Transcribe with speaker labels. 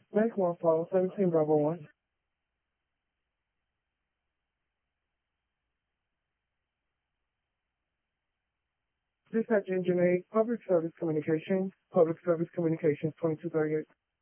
Speaker 1: Make one follow 17 Bravo 1. Dispatch Engine 8, Public Service Communications 2238.